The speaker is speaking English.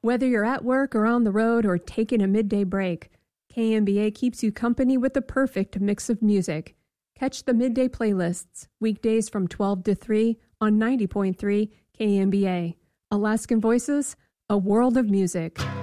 Whether you're at work or on the road or taking a midday break, KMBA keeps you company with the perfect mix of music. Catch the midday playlists, weekdays from 12 to 3 on 90.3 KMBA. Alaskan Voices, a world of music.